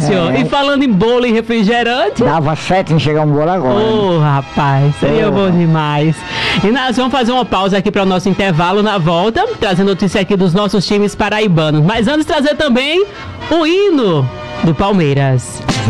senhor. E falando em bolo e refrigerante... Dava 7 em chegar um bolo agora. Ô, rapaz, seria bom demais. E nós vamos fazer uma pausa aqui para o nosso intervalo. Na volta, trazendo notícia aqui dos nossos times paraibanos. Mas antes, trazer também o hino do Palmeiras.